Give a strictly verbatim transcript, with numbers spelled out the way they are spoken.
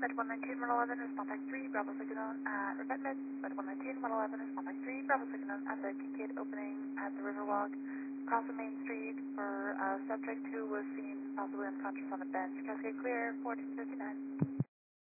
Med one nineteen, one eleven, response back three, Bravo signal at revetment. Med one nineteen, one eleven, response back three, Bravo signal at the Kincaid opening at the Riverwalk, across the main street for a subject who was seen possibly unconscious on a bench. Cascade clear, fourteen fifty-nine.